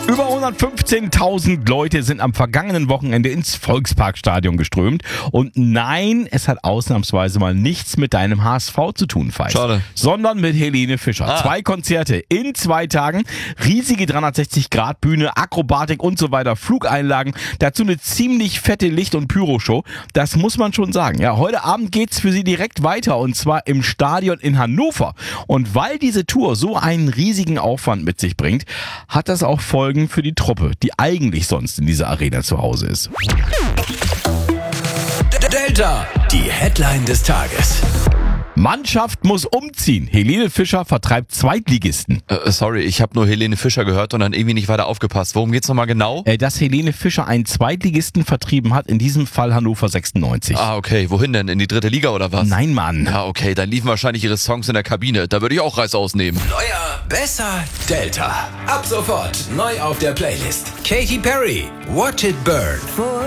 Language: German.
Über 115.000 Leute sind am vergangenen Wochenende ins Volksparkstadion geströmt. Und nein, es hat ausnahmsweise mal nichts mit deinem HSV zu tun, Feist. Schade. Sondern mit Helene Fischer. 2 Konzerte in 2 Tagen, riesige 360-Grad-Bühne, Akrobatik und so weiter, Flugeinlagen, dazu eine ziemlich fette Licht- und Pyroshow. Das muss man schon sagen. Ja, heute Abend geht's für sie direkt weiter und zwar im Stadion in Hannover. Und weil diese Tour so einen riesigen Aufwand mit sich bringt, hat das auch Folgen für die Truppe, die eigentlich sonst in dieser Arena zu Hause ist. Delta, die Headline des Tages. Mannschaft muss umziehen. Helene Fischer vertreibt Zweitligisten. Sorry, ich habe nur Helene Fischer gehört und dann irgendwie nicht weiter aufgepasst. Worum geht's nochmal genau? Dass Helene Fischer einen Zweitligisten vertrieben hat, in diesem Fall Hannover 96. Okay. Wohin denn? In die 3. Liga oder was? Nein, Mann. Ja, okay, dann liefen wahrscheinlich ihre Songs in der Kabine. Da würde ich auch Reißaus nehmen. Neuer, besser, Delta. Ab sofort neu auf der Playlist. Katy Perry, Watch It Burn.